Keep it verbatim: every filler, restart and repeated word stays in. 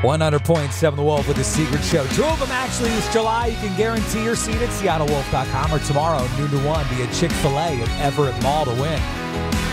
one hundred point seven The Wolf with The Secret Show. Two of them actually this July. You can guarantee your seat at Seattle Wolf dot com or tomorrow, noon to one, be at Chick-fil-A at Everett Mall to win.